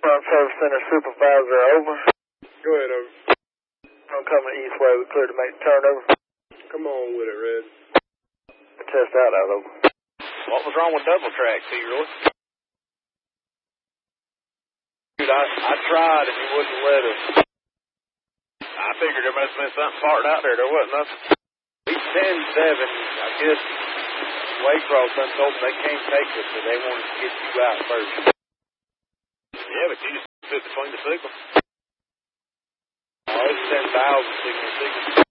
Front Service Center Supervisor, over. Go ahead, over. I'm coming east way. We clear to make the turnover. Come on with it, Red. Test out, over. What was wrong with double track, T-Roy? Dude, I tried and you wouldn't let us. I figured there must have been something parked out there. There wasn't nothing. He's 10-7. I guess Waycross done told them they can't take us, so they wanted to get you out first. Yeah, but you just stood between the signals. Oh, it's 10,000 signal.